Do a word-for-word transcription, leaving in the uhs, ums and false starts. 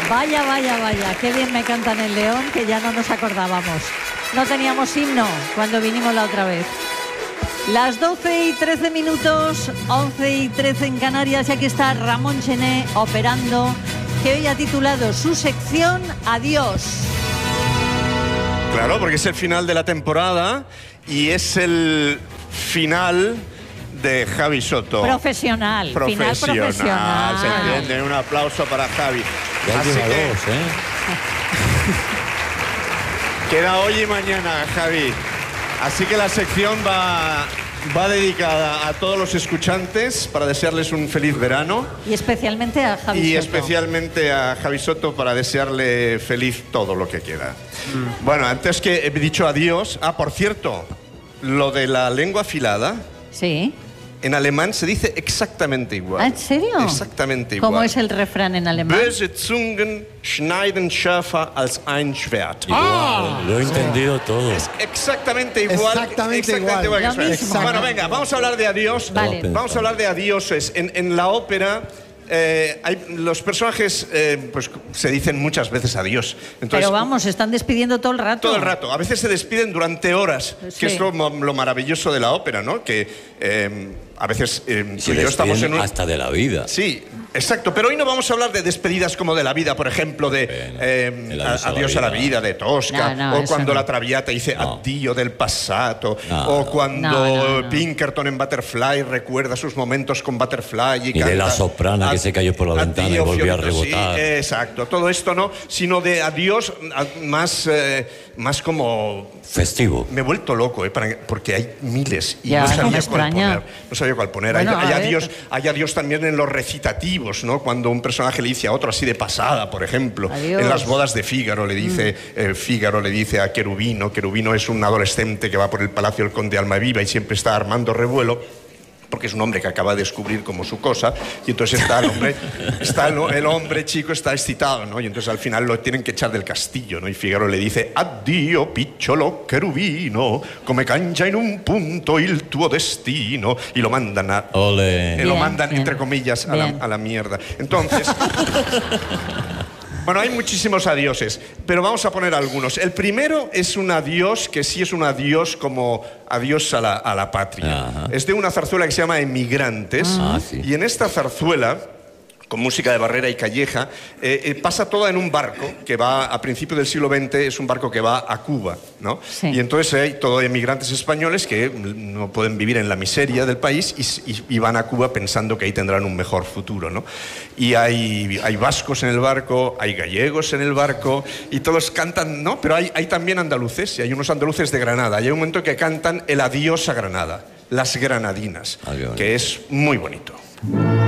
Vaya, vaya, vaya, qué bien me cantan el León, que ya no nos acordábamos. No teníamos himno cuando vinimos la otra vez. Las doce y trece minutos, once y trece en Canarias, y aquí está Ramón Chené operando, que hoy ha titulado su sección Adiós. Claro, porque es el final de la temporada y es el final de Javi Soto. Profesional, Profesional, final profesional. se entiende. Un aplauso para Javi. Ya Así lleva que dos, ¿eh? queda hoy y mañana, Javi. Así que la sección va, va dedicada a todos los escuchantes para desearles un feliz verano. Y especialmente a Javi Y Soto. especialmente a Javi Soto para desearle feliz todo lo que queda. Mm. Bueno, antes que he dicho adiós... Ah, por cierto, lo de la lengua afilada... Sí. En alemán se dice exactamente igual. ¿Ah, en serio? Exactamente igual. ¿Cómo es el refrán en alemán? Böse Zungen schneiden schärfer als ein Schwert. Ah, lo he entendido todo. Es exactamente igual. Exactamente exactamente igual. igual que Lo Schwert. mismo. Bueno, venga, vamos a hablar de adiós. Vale. Vamos a hablar de adioses. En, en la ópera... Eh, hay, los personajes eh, pues, se dicen muchas veces adiós. Entonces, Pero vamos, se están despidiendo todo el rato. todo el rato. A veces se despiden durante horas, Sí. que es lo, lo maravilloso de la ópera, ¿no? Que eh, a veces eh, Se tú y yo estamos en un... hasta de la vida. Sí, exacto. Pero hoy no vamos a hablar de despedidas como de la vida, por ejemplo, de Pena. eh, El a- adiós a la adiós a la vida. vida, de Tosca, No, no, o eso cuando no. la Traviata dice No. addio del passato, No, o no. cuando No, no, no. Pinkerton en Butterfly recuerda sus momentos con Butterfly y, Y de canta, la soprana que "Ad- se cayó por la ventana y addio, volvió a Fiorito", sí, rebotar. exacto, todo esto no, sino de adiós a- más, eh, más como... Festivo. Me he vuelto loco, ¿eh? Para- porque hay miles y Ya, no no me sabía cuál extraña. poner. No sabía cuál poner. Bueno, hay, hay a ver. adiós, hay adiós también en los recitativos, ¿no? Cuando un personaje le dice a otro así de pasada, por ejemplo. Adiós. En las bodas de Fígaro le dice, eh, Fígaro le dice a Querubino, Querubino es un adolescente que va por el palacio del conde Almaviva y siempre está armando revuelo, porque es un hombre que acaba de descubrir como su cosa, y entonces está el hombre, está el, el hombre chico está excitado, ¿no? Y entonces al final lo tienen que echar del castillo, ¿no? Y Fígaro le dice, addio picciolo cherubino, come cangia in un punto il tuo destino, y lo mandan a... Ole. eh, lo Bien, mandan, bien. entre comillas, a la, Bien. a la mierda. Entonces... Bueno, hay muchísimos adioses, pero vamos a poner algunos. El primero es un adiós que sí es un adiós como adiós a la, a la patria. Ajá. Es de una zarzuela que se llama Emigrantes. Ah, sí. Y en esta zarzuela, con música de Barrera y Calleja, eh, eh, pasa toda en un barco que va, a principios del siglo veinte, es un barco que va a Cuba, ¿no? Sí. Y entonces hay todo emigrantes españoles que no pueden vivir en la miseria del país y, y- y van a Cuba pensando que ahí tendrán un mejor futuro, ¿no? Y hay, hay vascos en el barco, hay gallegos en el barco, y todos cantan, ¿no? Pero hay, hay también andaluces, y hay unos andaluces de Granada, y hay un momento que cantan el adiós a Granada, las granadinas, Ah, qué bonito. que es muy bonito.